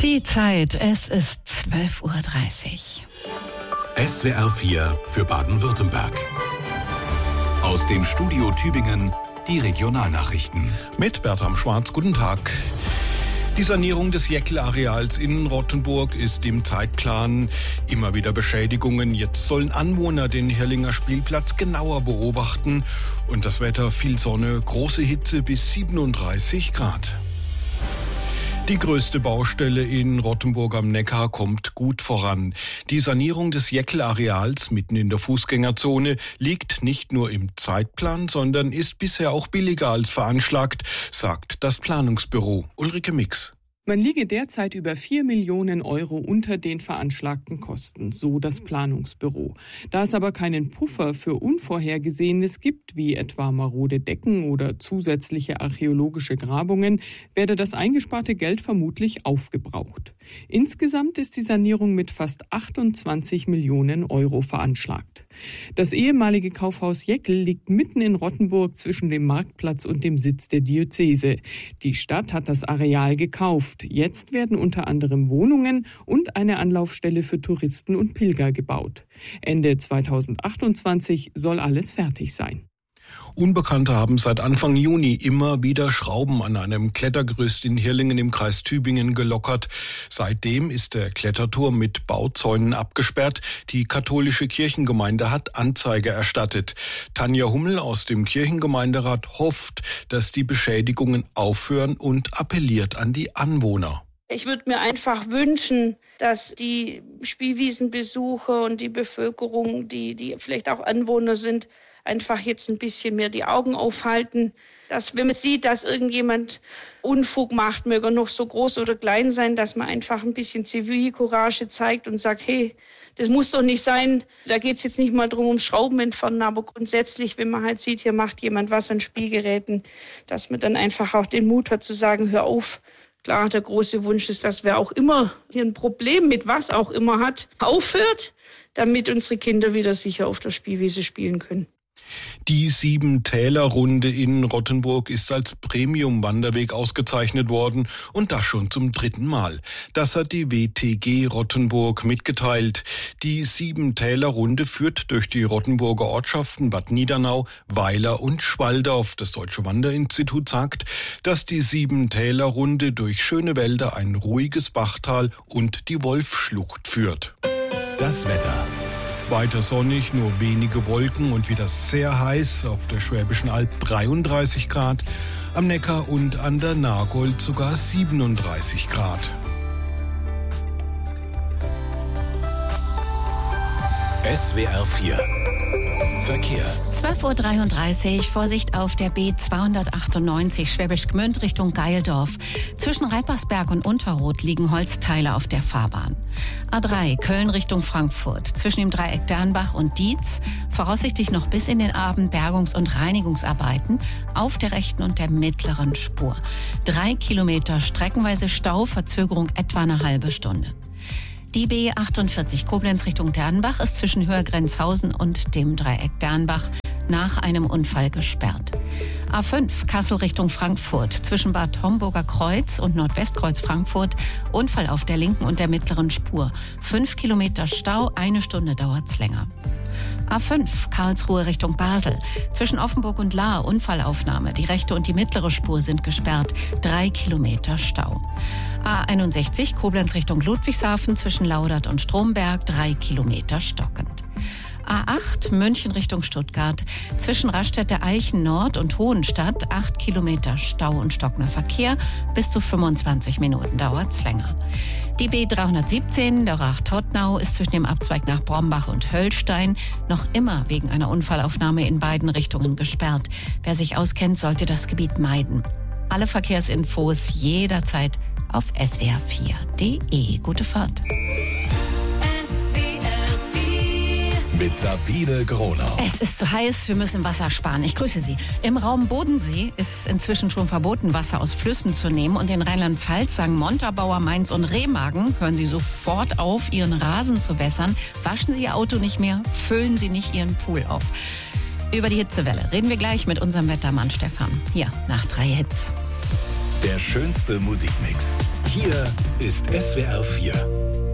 Die Zeit, es ist 12:30 Uhr. SWR 4 für Baden-Württemberg. Aus dem Studio Tübingen die Regionalnachrichten. Mit Bertram Schwarz, guten Tag. Die Sanierung des Jäckl-Areals in Rottenburg ist im Zeitplan. Immer wieder Beschädigungen. Jetzt sollen Anwohner den Hirlinger Spielplatz genauer beobachten. Und das Wetter, viel Sonne, große Hitze bis 37 Grad. Die größte Baustelle in Rottenburg am Neckar kommt gut voran. Die Sanierung des Jäckl-Areals mitten in der Fußgängerzone liegt nicht nur im Zeitplan, sondern ist bisher auch billiger als veranschlagt, sagt das Planungsbüro. Ulrike Mix. Man liege derzeit über 4 Millionen Euro unter den veranschlagten Kosten, so das Planungsbüro. Da es aber keinen Puffer für Unvorhergesehenes gibt, wie etwa marode Decken oder zusätzliche archäologische Grabungen, werde das eingesparte Geld vermutlich aufgebraucht. Insgesamt ist die Sanierung mit fast 28 Millionen Euro veranschlagt. Das ehemalige Kaufhaus Jäckl liegt mitten in Rottenburg zwischen dem Marktplatz und dem Sitz der Diözese. Die Stadt hat das Areal gekauft. Jetzt werden unter anderem Wohnungen und eine Anlaufstelle für Touristen und Pilger gebaut. Ende 2028 soll alles fertig sein. Unbekannte haben seit Anfang Juni immer wieder Schrauben an einem Klettergerüst in Hirlingen im Kreis Tübingen gelockert. Seitdem ist der Kletterturm mit Bauzäunen abgesperrt. Die katholische Kirchengemeinde hat Anzeige erstattet. Tanja Hummel aus dem Kirchengemeinderat hofft, dass die Beschädigungen aufhören und appelliert an die Anwohner. Ich würde mir einfach wünschen, dass die Spielwiesenbesucher und die Bevölkerung, die vielleicht auch Anwohner sind, einfach jetzt ein bisschen mehr die Augen aufhalten, dass wenn man sieht, dass irgendjemand Unfug macht, möge er noch so groß oder klein sein, dass man einfach ein bisschen Zivilcourage zeigt und sagt, hey, das muss doch nicht sein. Da geht es jetzt nicht mal darum, um Schrauben entfernen, aber grundsätzlich, wenn man halt sieht, hier macht jemand was an Spielgeräten, dass man dann einfach auch den Mut hat zu sagen, hör auf. Klar, der große Wunsch ist, dass wer auch immer hier ein Problem mit was auch immer hat, aufhört, damit unsere Kinder wieder sicher auf der Spielwiese spielen können. Die 7-Täler-Runde in Rottenburg ist als Premium-Wanderweg ausgezeichnet worden und das schon zum 3. Mal. Das hat die WTG Rottenburg mitgeteilt. Die 7-Täler-Runde führt durch die Rottenburger Ortschaften Bad Niedernau, Weiler und Schwaldorf. Das Deutsche Wanderinstitut sagt, dass die 7-Täler-Runde durch schöne Wälder, ein ruhiges Bachtal und die Wolfschlucht führt. Das Wetter. Weiter sonnig, nur wenige Wolken und wieder sehr heiß. Auf der Schwäbischen Alb 33 Grad, am Neckar und an der Nagold sogar 37 Grad. SWR 4 Verkehr. 12:33 Uhr, Vorsicht auf der B298 Schwäbisch Gmünd Richtung Geildorf. Zwischen Reipersberg und Unterroth liegen Holzteile auf der Fahrbahn. A3 Köln Richtung Frankfurt. Zwischen dem Dreieck Dernbach und Dietz voraussichtlich noch bis in den Abend Bergungs- und Reinigungsarbeiten auf der rechten und der mittleren Spur. 3 Kilometer streckenweise Stau, Verzögerung etwa eine halbe Stunde. Die B48 Koblenz Richtung Dernbach ist zwischen Höhergrenzhausen und dem Dreieck Dernbach nach einem Unfall gesperrt. A5 Kassel Richtung Frankfurt zwischen Bad Homburger Kreuz und Nordwestkreuz Frankfurt Unfall auf der linken und der mittleren Spur. 5 Kilometer Stau, 1 Stunde dauert's länger. A5 Karlsruhe Richtung Basel. Zwischen Offenburg und Lahr Unfallaufnahme. Die rechte und die mittlere Spur sind gesperrt. 3 Kilometer Stau. A61 Koblenz Richtung Ludwigshafen zwischen Laudert und Stromberg. 3 Kilometer stockend. A8 München Richtung Stuttgart. Zwischen Raststätte Eichen Nord und Hohenstadt 8 Kilometer Stau und stockender Verkehr. Bis zu 25 Minuten dauert's länger. Die B317 Lörrach-Tottnau ist zwischen dem Abzweig nach Brombach und Höllstein noch immer wegen einer Unfallaufnahme in beiden Richtungen gesperrt. Wer sich auskennt, sollte das Gebiet meiden. Alle Verkehrsinfos jederzeit auf swr4.de. Gute Fahrt. Mit Sabine Gronau. Es ist zu heiß, wir müssen Wasser sparen. Ich grüße Sie. Im Raum Bodensee ist inzwischen schon verboten, Wasser aus Flüssen zu nehmen. Und in Rheinland-Pfalz sagen Montabaur, Mainz und Remagen, hören Sie sofort auf, Ihren Rasen zu wässern. Waschen Sie Ihr Auto nicht mehr, füllen Sie nicht Ihren Pool auf. Über die Hitzewelle reden wir gleich mit unserem Wettermann Stefan. Hier nach 3 Hits. Der schönste Musikmix. Hier ist SWR 4.